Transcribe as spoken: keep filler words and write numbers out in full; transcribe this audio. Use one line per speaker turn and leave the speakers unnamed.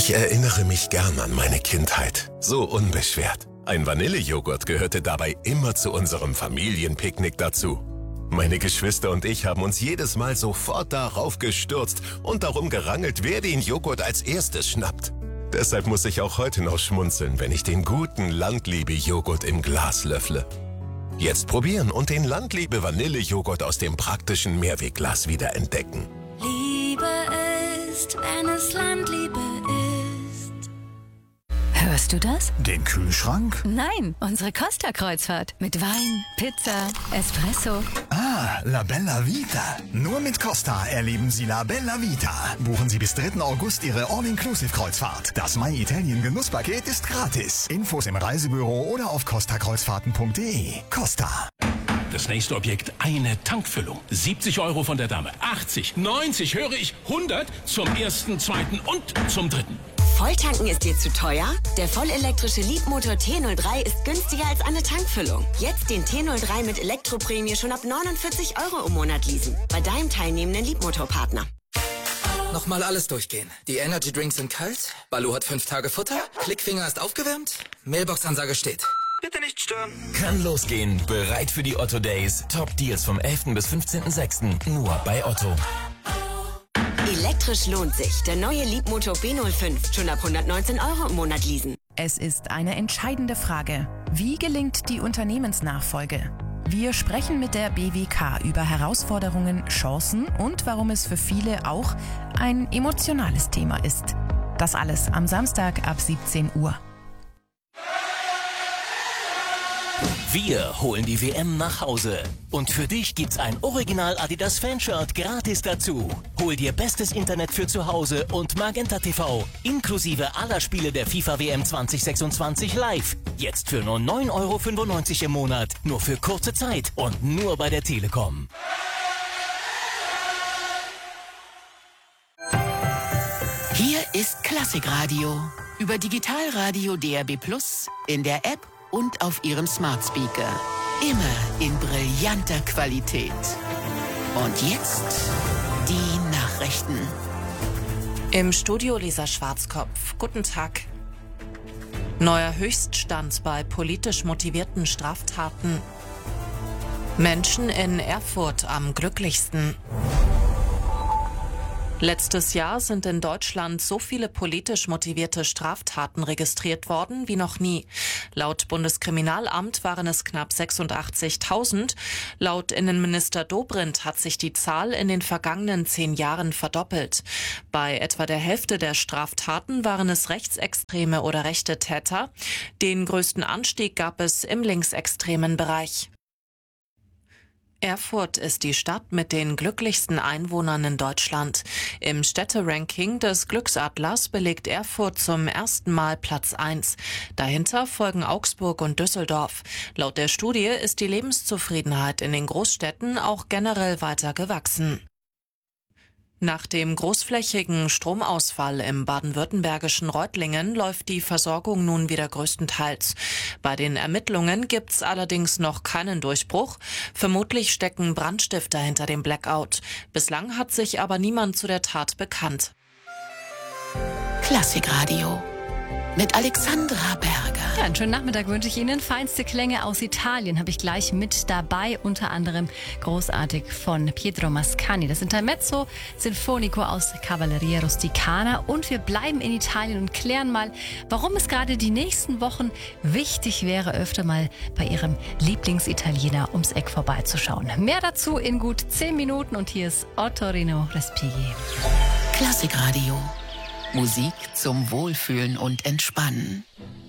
Ich erinnere mich gern an meine Kindheit. So unbeschwert. Ein Vanillejoghurt gehörte dabei immer zu unserem Familienpicknick dazu. Meine Geschwister und ich haben uns jedes Mal sofort darauf gestürzt und darum gerangelt, wer den Joghurt als erstes schnappt. Deshalb muss ich auch heute noch schmunzeln, wenn ich den guten Landliebe-Joghurt im Glas löffle. Jetzt probieren und den Landliebe-Vanillejoghurt aus dem praktischen Mehrwegglas wieder entdecken.
Liebe ist, wenn es Landliebe ist.
Hörst du das?
Den Kühlschrank?
Nein, unsere Costa-Kreuzfahrt. Mit Wein, Pizza, Espresso.
Ah, La Bella Vita. Nur mit Costa erleben Sie La Bella Vita. Buchen Sie bis dritten August Ihre All-Inclusive-Kreuzfahrt. Das My Italien Genusspaket ist gratis. Infos im Reisebüro oder auf costa kreuzfahrten punkt de. Costa.
Das nächste Objekt, eine Tankfüllung. siebzig Euro von der Dame. achtzig, neunzig, höre ich, hundert zum ersten, zweiten und zum dritten.
Volltanken ist dir zu teuer? Der vollelektrische Leapmotor T null drei ist günstiger als eine Tankfüllung. Jetzt den T null drei mit Elektroprämie schon ab neunundvierzig Euro im Monat leasen. Bei deinem teilnehmenden Leapmotor-Partner.
Nochmal alles durchgehen. Die Energy Drinks sind kalt, Baloo hat fünf Tage Futter, Klickfinger ist aufgewärmt, Mailbox-Ansage steht. Bitte nicht stören.
Kann losgehen. Bereit für die Otto Days. Top Deals vom elften bis fünfzehnten sechsten Nur bei Otto.
Elektrisch lohnt sich. Der neue Leapmotor B null fünf. Schon ab hundertneunzehn Euro im Monat leasen.
Es ist eine entscheidende Frage. Wie gelingt die Unternehmensnachfolge? Wir sprechen mit der B W K über Herausforderungen, Chancen und warum es für viele auch ein emotionales Thema ist. Das alles am Samstag ab siebzehn Uhr.
Wir holen die W M nach Hause. Und für dich gibt's ein Original Adidas Fanshirt gratis dazu. Hol dir bestes Internet für zu Hause und Magenta T V. Inklusive aller Spiele der FIFA W M zwanzig sechsundzwanzig live. Jetzt für nur neun Euro fünfundneunzig im Monat. Nur für kurze Zeit und nur bei der Telekom.
Hier ist Klassikradio. Über Digitalradio D A B Plus, in der App und auf Ihrem Smart Speaker. Immer in brillanter Qualität. Und jetzt die Nachrichten.
Im Studio Lisa Schwarzkopf. Guten Tag. Neuer Höchststand bei politisch motivierten Straftaten. Menschen in Erfurt am glücklichsten. Letztes Jahr sind in Deutschland so viele politisch motivierte Straftaten registriert worden wie noch nie. Laut Bundeskriminalamt waren es knapp sechsundachtzigtausend. Laut Innenminister Dobrindt hat sich die Zahl in den vergangenen zehn Jahren verdoppelt. Bei etwa der Hälfte der Straftaten waren es rechtsextreme oder rechte Täter. Den größten Anstieg gab es im linksextremen Bereich. Erfurt ist die Stadt mit den glücklichsten Einwohnern in Deutschland. Im Städteranking des Glücksatlas belegt Erfurt zum ersten Mal Platz eins. Dahinter folgen Augsburg und Düsseldorf. Laut der Studie ist die Lebenszufriedenheit in den Großstädten auch generell weiter gewachsen. Nach dem großflächigen Stromausfall im baden-württembergischen Reutlingen läuft die Versorgung nun wieder größtenteils. Bei den Ermittlungen gibt's allerdings noch keinen Durchbruch. Vermutlich stecken Brandstifter hinter dem Blackout. Bislang hat sich aber niemand zu der Tat bekannt.
Klassikradio mit Alexandra Berger.
Ja, einen schönen Nachmittag wünsche ich Ihnen. Feinste Klänge aus Italien habe ich gleich mit dabei. Unter anderem großartig von Pietro Mascagni. Das Intermezzo Sinfonico aus Cavalleria Rusticana. Und wir bleiben in Italien und klären mal, warum es gerade die nächsten Wochen wichtig wäre, öfter mal bei Ihrem Lieblingsitaliener ums Eck vorbeizuschauen. Mehr dazu in gut zehn Minuten. Und hier ist Ottorino Respighi.
Klassikradio. Musik zum Wohlfühlen und Entspannen.